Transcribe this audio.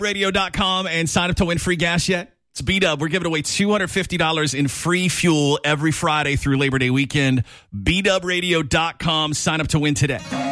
BDubRadio.com and sign up to win free gas yet? It's B-Dub. We're giving away $250 in free fuel every Friday through Labor Day weekend. BDubRadio.com. Sign up to win today.